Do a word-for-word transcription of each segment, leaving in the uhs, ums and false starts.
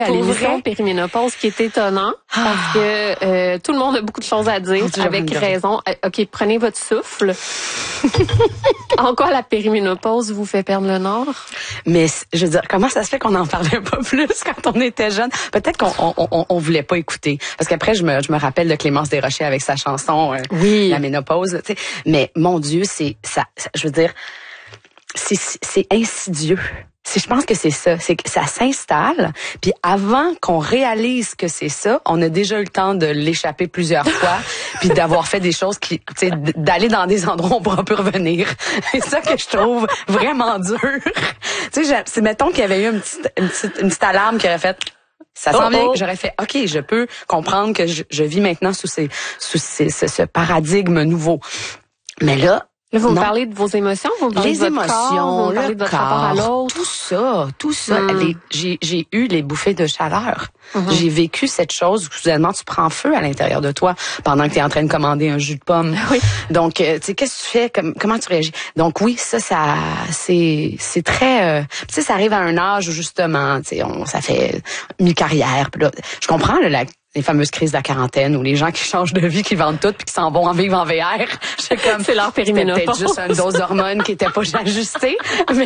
à Pour l'émission vrai? Périménopause, qui est étonnant Ah. parce que euh, tout le monde a beaucoup de choses à dire, Dieu, avec j'aime raison. Euh, OK, prenez votre souffle. En quoi la périménopause vous fait perdre le nord? Mais je veux dire, comment ça se fait qu'on n'en parlait pas plus quand on était jeune? Peut-être qu'on on, on, on voulait pas écouter. Parce qu'après, je me, je me rappelle de Clémence Desrochers avec sa chanson euh, Oui. La ménopause. Tu sais. Mais mon Dieu, c'est ça, ça. Je veux dire, c'est c'est insidieux. C'est, je pense que c'est ça, c'est que ça s'installe, puis avant qu'on réalise que c'est ça, on a déjà eu le temps de l'échapper plusieurs fois, puis d'avoir fait des choses qui, tu sais, d'aller dans des endroits où on pourra plus revenir. C'est ça que je trouve vraiment dur. Tu sais, c'est mettons qu'il y avait eu une petite, une petite, une petite alarme qui aurait fait. Ça s'en oh, vient. oh. J'aurais fait, OK, je peux comprendre que je, je vis maintenant sous ces, sous ces, ce, ce paradigme nouveau. Mais là. Là, vous non. me parlez de vos émotions, vous me parlez Les de votre émotions, corps, vous me parlez le de votre rapport à corps, l'autre. tout ça, tout ça. Mm. Les- J'ai, j'ai eu les bouffées de chaleur. Mm-hmm. J'ai vécu cette chose où soudainement tu prends feu à l'intérieur de toi pendant que tu es en train de commander un jus de pomme. Oui. Donc, euh, tu sais, qu'est-ce que tu fais, comme, comment tu réagis? Donc oui, ça, ça, c'est, c'est très, euh, tu sais, ça arrive à un âge où justement, tu sais, on, ça fait une carrière. Puis là, je comprends là, la les fameuses crises de la quarantaine ou les gens qui changent de vie, qui vendent tout puis qui s'en vont en vivre en V R. C'est comme C'est leur périménopause. C'était peut-être juste une dose d'hormones qui était pas ajustée. Mais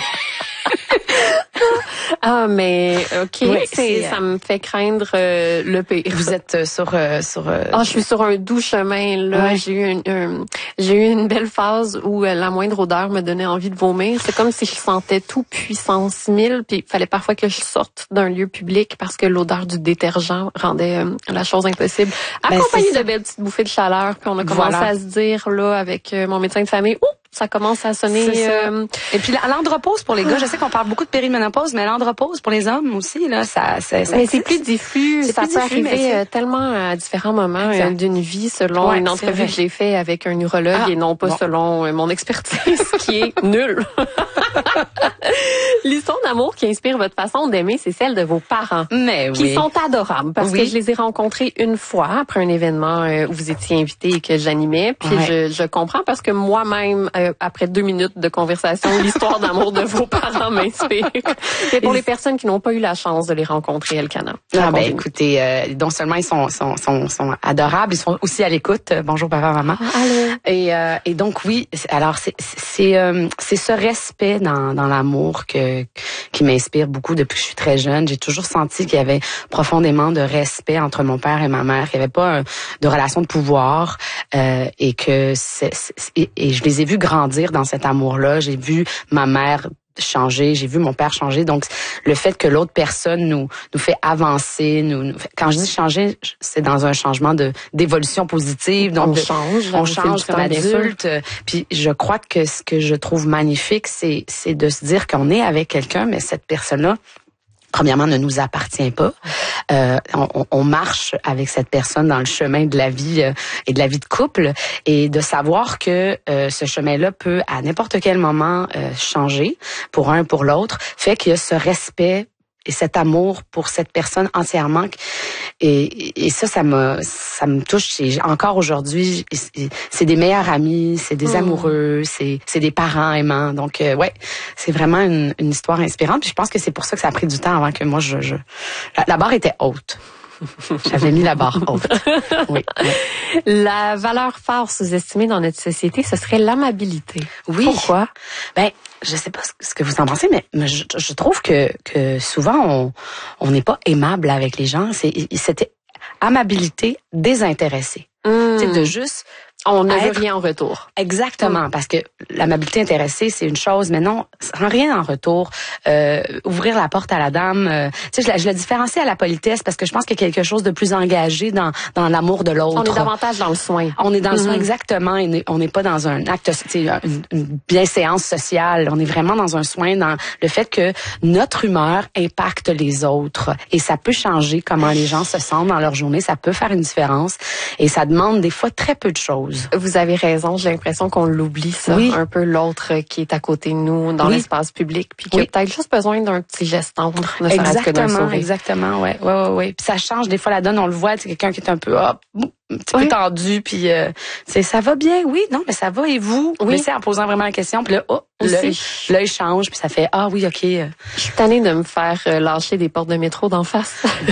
Ah, mais OK, Oui, c'est, c'est, ça me fait craindre euh, le pire. vous êtes euh, sur euh, sur. euh, Ah, je suis sur un doux chemin là. Ouais. J'ai eu une, un- j'ai eu une belle phase où euh, la moindre odeur me donnait envie de vomir. C'est comme si je sentais tout puissance mille, puis il fallait parfois que je sorte d'un lieu public parce que l'odeur du détergent rendait euh, la chose impossible. Ben, Accompagné c'est ça. de belles petites bouffées de chaleur, puis on a commencé Voilà. à se dire là avec euh, mon médecin de famille, ouh, ça commence à sonner. C'est ça. euh, Et puis la- l'andropause pour les gars, je sais qu'on parle beaucoup de périménopause, mais l'andropause pour les hommes aussi là, ça, ça, ça mais c'est existe. plus diffus, C'est ça plus peut diffus, mais arriver c'est- euh, tellement à différents moments Exact. euh, d'une vie selon Ouais, une c'est entrevue vrai. que j'ai fait avec un urologue Ah, et non pas bon. selon euh, mon expertise qui est nulle. L'histoire d'amour qui inspire votre façon d'aimer, c'est celle de vos parents. Mais Qui oui. sont adorables parce Oui. que je les ai rencontrés une fois après un événement euh, où vous étiez invité et que j'animais. Puis Ouais. je, je comprends parce que moi-même, euh, après deux minutes de conversation, l'histoire d'amour de vos parents m'inspire. Et pour les personnes qui n'ont pas eu la chance de les rencontrer, Elkana. Ah ben racontez-nous. écoutez, euh, non seulement ils sont, sont sont sont adorables, ils sont aussi à l'écoute. Euh, Bonjour papa, maman. Allô. Et euh, et donc oui, c'est- alors c'est c'est euh, c'est ce respect dans dans l'amour que qui m'inspire beaucoup depuis que je suis très jeune. J'ai toujours senti qu'il y avait profondément de respect entre mon père et ma mère, qu'il n'y avait pas euh, de relation de pouvoir euh, et que c'est, c'est- et, et je les ai vus grandir dans cet amour-là. J'ai vu ma mère changer, j'ai vu mon père changer. Donc le fait que l'autre personne nous nous fait avancer, nous, nous fait- quand je dis changer, c'est dans un changement de d'évolution positive. Donc On de- change. on au fil change du temps, comme bien sûr. adulte. euh, Puis je crois que ce que je trouve magnifique, c'est c'est de se dire qu'on est avec quelqu'un, mais cette personne-là, premièrement, ne nous appartient pas. Euh, on, on- on marche avec cette personne dans le chemin de la vie euh, et de la vie de couple, et de savoir que euh, ce chemin-là peut à n'importe quel moment euh, changer pour un pour l'autre, fait qu'il y a ce respect et cet amour pour cette personne entièrement. Et, et ça, ça me, ça me touche. Et encore aujourd'hui, c'est- c'est des meilleurs amis, c'est des Mm. amoureux, c'est, c'est des parents aimants. Donc, euh, ouais, c'est vraiment une, une histoire inspirante. Puis je pense que c'est pour ça que ça a pris du temps avant que moi, je, je... La, la barre était haute. J'avais mis la barre haute. Oui. oui. La valeur phare sous-estimée dans notre société, ce serait l'amabilité. Oui. Pourquoi? Ben, je sais pas ce- ce que vous en pensez, mais, mais je, je trouve que, que souvent on on n'est pas aimable avec les gens. C'est cette amabilité désintéressée. Hmm. C'est de juste On ne être- veut rien en retour. Exactement, parce que l'amabilité intéressée, c'est une chose, mais non, sans rien en retour. Euh, ouvrir la porte à la dame, euh, tu sais, je la, je la différencie à la politesse parce que je pense qu'il y a quelque chose de plus engagé dans, dans l'amour de l'autre. On est davantage dans le soin. On est dans le soin, Mhm. exactement, et on n'est pas dans un acte, tu sais, une, une bienséance sociale. On est vraiment dans un soin, dans le fait que notre humeur impacte les autres. Et ça peut changer comment les gens se sentent dans leur journée. Ça peut faire une différence. Et ça demande des fois très peu de choses. Vous avez raison, j'ai l'impression qu'on l'oublie, ça, Oui. un peu l'autre qui est à côté de nous, dans Oui. l'espace public, puis qui a Oui. peut-être juste besoin d'un petit geste tendre, ne serait-ce que d'un Exactement, sourire. exactement, ouais, ouais, ouais, ouais. Puis ça change des fois la donne, on le voit, c'est quelqu'un qui est un peu hop, un petit Oui. peu tendu, puis euh, c'est ça va bien, oui, non, mais ça va et vous, Oui. mais c'est en posant vraiment la question, puis là, oh, Aussi. l'œil, l'œil change, puis ça fait ah oui, ok. euh, Je suis tannée de me faire euh, lâcher des portes de métro d'en face.